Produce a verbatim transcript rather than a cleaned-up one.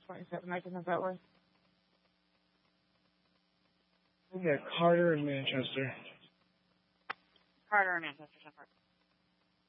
twenty-seven, I can have that worth. We got Carter in Manchester. Carter in Manchester, ten four.